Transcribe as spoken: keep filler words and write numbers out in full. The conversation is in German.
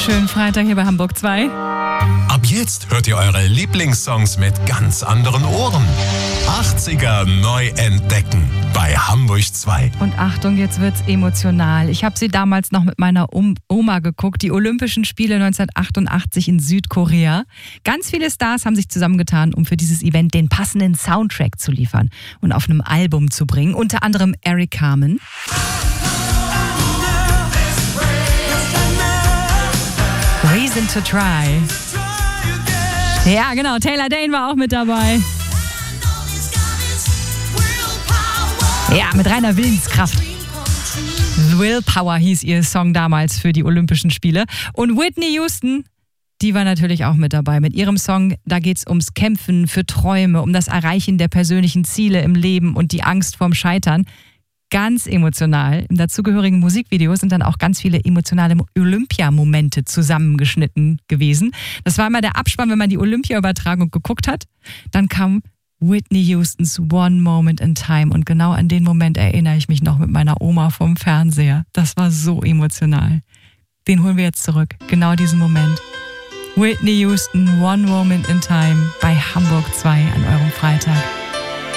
Schönen Freitag hier bei Hamburg zwei. Ab jetzt hört ihr eure Lieblingssongs mit ganz anderen Ohren. achtziger neu entdecken bei Hamburg zwei. Und Achtung, jetzt wird's emotional. Ich habe sie damals noch mit meiner Oma geguckt, die Olympischen Spiele neunzehnhundertachtundachtzig in Südkorea. Ganz viele Stars haben sich zusammengetan, um für dieses Event den passenden Soundtrack zu liefern und auf einem Album zu bringen. Unter anderem Eric Carmen. Reason to Try. Ja, genau, Taylor Dayne war auch mit dabei. Ja, mit reiner Willenskraft. Willpower hieß ihr Song damals für die Olympischen Spiele. Und Whitney Houston, die war natürlich auch mit dabei. Mit ihrem Song, da geht es ums Kämpfen für Träume, um das Erreichen der persönlichen Ziele im Leben und die Angst vorm Scheitern. Ganz emotional. Im dazugehörigen Musikvideo sind dann auch ganz viele emotionale Olympia-Momente zusammengeschnitten gewesen. Das war immer der Abspann, wenn man die Olympia-Übertragung geguckt hat. Dann kam Whitney Houstons One Moment in Time. Und genau an den Moment erinnere ich mich noch mit meiner Oma vom Fernseher. Das war so emotional. Den holen wir jetzt zurück. Genau diesen Moment. Whitney Houston, One Moment in Time bei Hamburg zwei an eurem Freitag.